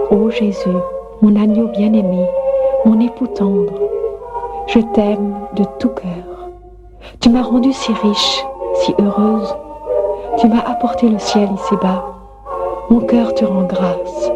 Ô Jésus, mon agneau bien-aimé, mon époux tendre, je t'aime de tout cœur. Tu m'as rendue si riche, si heureuse. Tu m'as apporté le ciel ici-bas. Mon cœur te rend grâce.